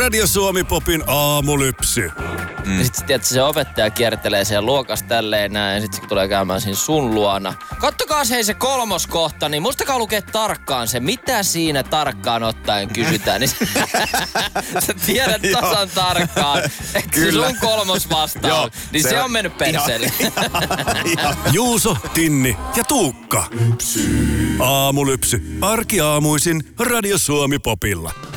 Radio Suomi Popin aamulypsy. Ja sit tiedätkö, se opettaja kiertelee siellä luokassa tälleen näin, ja sit se tulee käymään siinä sun luona. Kattokaa hei se 3. kohta, niin muistakaa lukea tarkkaan se, mitä siinä tarkkaan ottaen kysytään. Niin sä tiedät tasan tarkkaan, että se sun 3. vastaus, niin se on mennyt perseelle. Juuso, Tinni ja Tuukka. Aamulypsy. Arkiaamuisin Radio Suomi Popilla.